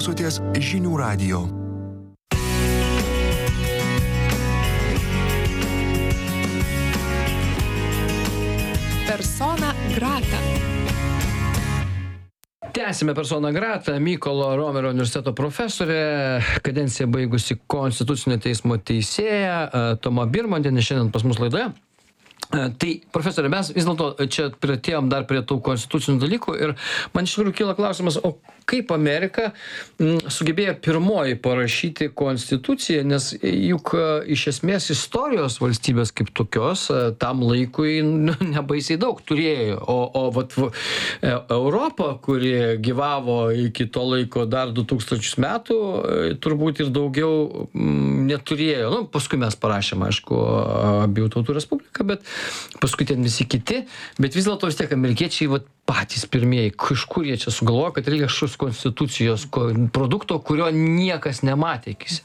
klausotės Žinių radijo. Persona grata. Tęsime persona grata. Mykolo Romerio universiteto profesorė, kadenciją baigusi Konstitucinio teismo teisėja Toma Birmontienė šiandien pas mus laidoje. Tai, profesorė, mes vis dėlto čia priartėjom dar prie tų konstitucinių dalykų ir man iš tikrųjų kyla klausimas, o kaip Amerika sugebėjo pirmoji parašyti konstituciją, nes juk iš esmės istorijos valstybės kaip tokios tam laikui nebaisiai daug turėjo, o vat Europa, kuri gyvavo iki to laiko dar 2000 metų, turbūt ir daugiau neturėjo. Nu, paskui mes parašėm, aišku, Abiejų tautų Respubliką, bet paskui ten visi kiti, bet vis dėlto vis tiek amerikiečiai vat, patys pirmieji, kažkur jie čia sugalvojo, kad reikia šios konstitucijos produkto, kurio niekas nematė akis.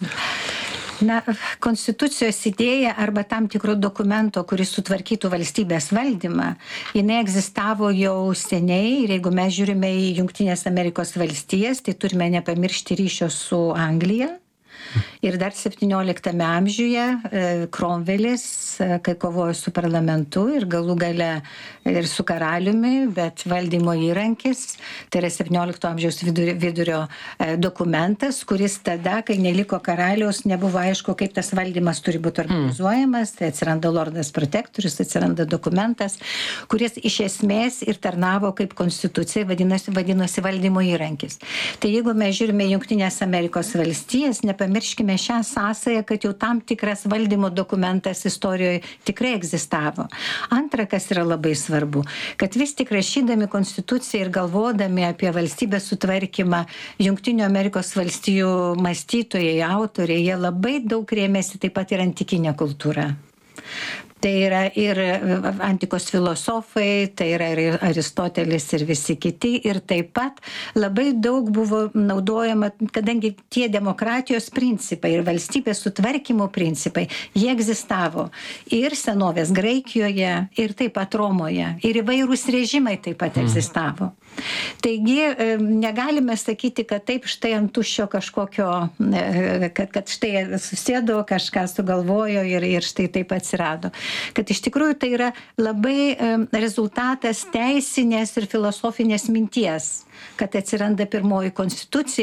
Na, konstitucijos idėja arba tam tikro dokumento, kuris sutvarkytų valstybės valdymą, jinai egzistavo jau seniai ir jeigu mes žiūrime į Jungtinės Amerikos valstijas, tai turime nepamiršti ryšio su Anglija. Ir dar 17 amžiuje Cromwellis, kai kovojo su parlamentu ir galų gale ir su karaliumi, bet valdymo įrankis, tai yra 17 amžiaus vidurio dokumentas, kuris tada, kai neliko karaliaus, nebuvo aišku, kaip tas valdymas turi būti organizuojamas, tai atsiranda Lordas Protektorius, atsiranda dokumentas, kuris iš esmės ir tarnavo kaip konstitucija, vadinosi valdymo įrankis. Tai jeigu mes žiūrime Jungtinės Amerikos valstijas, nepamirškime šią sąsają, kad jau tam tikras valdymo dokumentas istorijoje tikrai egzistavo. Antra, kas yra labai svarbu, kad vis tik rašydami konstituciją ir galvodami apie valstybės sutvarkymą, Jungtinių Amerikos valstijų mąstytojai, autoriai, jie labai daug rėmėsi taip pat ir antikinę kultūrą. Tai yra ir antikos filosofai, tai yra ir Aristotelis ir visi kiti. Ir taip pat labai daug buvo naudojama, kadangi tie demokratijos principai ir valstybės sutvarkymo principai, jie egzistavo ir senovės Graikijoje, ir taip pat Romoje. Ir įvairūs režimai taip pat egzistavo. Taigi negalime sakyti, kad taip štai ant tuščio kažkokio, kad štai susėdo, kažką sugalvojo ir štai taip atsirado. Kad iš tikrųjų tai yra labai rezultatas teisinės ir filosofinės minties, kad atsiranda pirmoji konstitucija.